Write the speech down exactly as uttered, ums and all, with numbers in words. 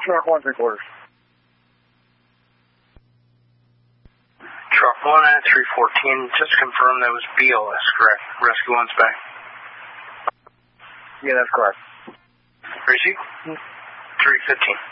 Truck one, three quarters. Truck one at three fourteen, just confirm that was B L S, correct? Rescue one's back. Yeah, that's correct. Receive? three fifteen.